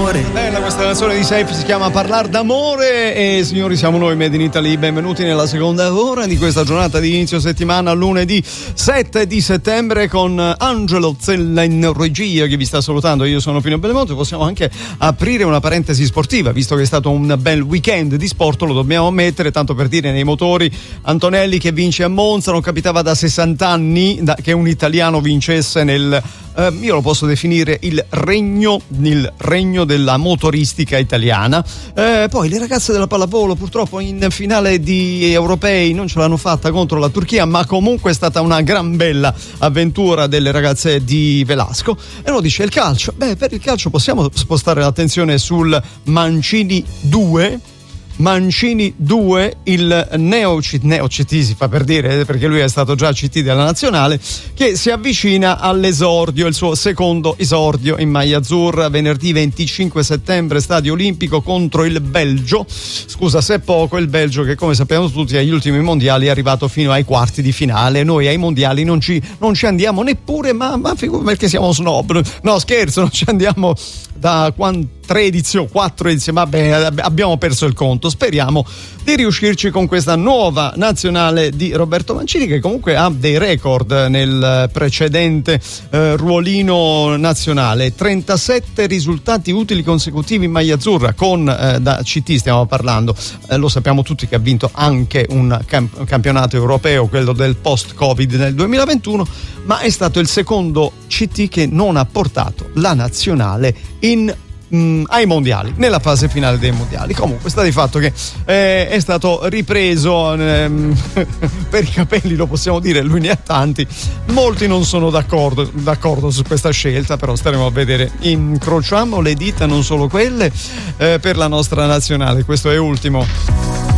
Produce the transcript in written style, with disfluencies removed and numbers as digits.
d'amore. Bella questa canzone di Safe, si chiama Parlar d'amore. E signori, siamo noi Made in Italy, benvenuti nella seconda ora di questa giornata di inizio settimana, lunedì 7 di settembre, con Angelo Zella in regia che vi sta salutando. Io sono Pino Belmonte. Possiamo anche aprire una parentesi sportiva, visto che è stato un bel weekend di sport, lo dobbiamo ammettere, tanto per dire, nei motori. Antonelli che vince a Monza, non capitava da 60 anni che un italiano vincesse nel io lo posso definire il regno della motoristica italiana. Poi le ragazze della pallavolo purtroppo in finale di europei non ce l'hanno fatta contro la Turchia, ma comunque è stata una gran bella avventura delle ragazze di Velasco. E lo dice il calcio. Per il calcio possiamo spostare l'attenzione sul Mancini 2, il neo-CT si fa per dire, perché lui è stato già CT della nazionale, che si avvicina all'esordio, il suo secondo esordio in maglia azzurra, venerdì 25 settembre, Stadio Olimpico contro il Belgio. Scusa se è poco, il Belgio che, come sappiamo tutti, agli ultimi mondiali è arrivato fino ai quarti di finale. Noi ai mondiali non ci andiamo neppure, ma perché siamo snob. No, scherzo, non ci andiamo da 4 edizioni, vabbè, abbiamo perso il conto. Speriamo di riuscirci con questa nuova nazionale di Roberto Mancini, che comunque ha dei record nel precedente ruolino nazionale. 37 risultati utili consecutivi in maglia azzurra, con da CT stiamo parlando. Lo sappiamo tutti che ha vinto anche un campionato europeo, quello del post-Covid nel 2021, ma è stato il secondo CT che non ha portato la nazionale ai mondiali, nella fase finale dei mondiali. Comunque sta di fatto che è stato ripreso per i capelli, lo possiamo dire, lui ne ha tanti. Molti non sono d'accordo su questa scelta, però staremo a vedere. Incrociamo le dita, non solo quelle, per la nostra nazionale. Questo è ultimo.